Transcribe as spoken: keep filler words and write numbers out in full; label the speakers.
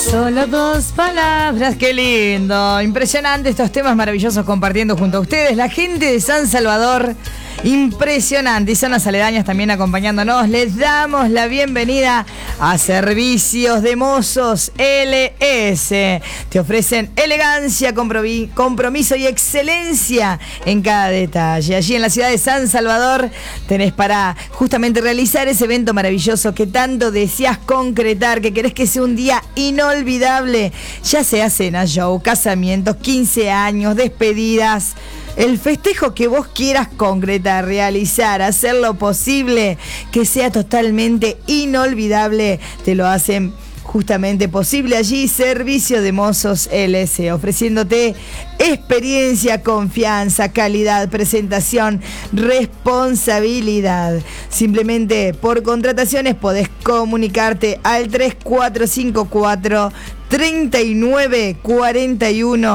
Speaker 1: Solo dos palabras, qué lindo, impresionante estos temas maravillosos compartiendo junto a ustedes, la gente de San Salvador, impresionante, y zonas aledañas también acompañándonos. Les damos la bienvenida a Servicios de Mozos L S. Te ofrecen elegancia, compromiso y excelencia en cada detalle. Allí en la ciudad de San Salvador tenés para justamente realizar ese evento maravilloso que tanto deseas concretar, que querés que sea un día inolvidable, ya sea cena, show, casamientos, quince años, despedidas. El festejo que vos quieras concretar, realizar, hacer lo posible, que sea totalmente inolvidable, te lo hacen justamente posible allí. Servicio de Mozos L S, ofreciéndote experiencia, confianza, calidad, presentación, responsabilidad. Simplemente por contrataciones podés comunicarte al tres cuatro cinco cuatro, treinta y nueve cuarenta y uno.